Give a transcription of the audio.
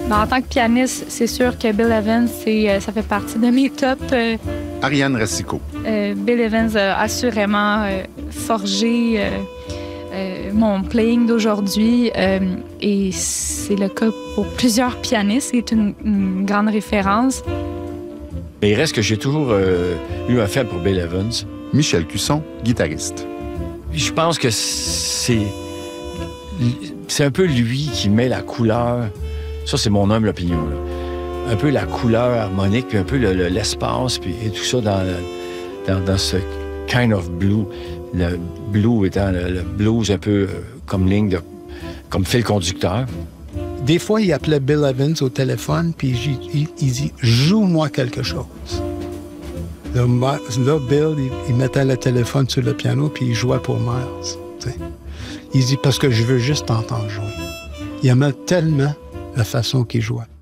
Ben, en tant que pianiste, c'est sûr que Bill Evans, ça fait partie de mes tops. Ariane Racicot. Bill Evans a assurément forgé mon playing d'aujourd'hui et c'est le cas pour plusieurs pianistes. C'est une grande référence. Mais il reste que j'ai toujours eu un faible pour Bill Evans. Michel Cusson, guitariste. Je pense que c'est un peu lui qui met la couleur. Ça, c'est mon humble opinion, là. Un peu la couleur harmonique, puis un peu l'espace, puis et tout ça dans ce kind of blue. Le blue étant le blues un peu comme ligne, comme fil conducteur. Des fois, il appelait Bill Evans au téléphone, puis il dit « Joue-moi quelque chose ». Là, Bill, il mettait le téléphone sur le piano, puis il jouait pour Miles. T'sais. Il dit « Parce que je veux juste t'entendre jouer ». Il aimait tellement la façon qu'il jouait.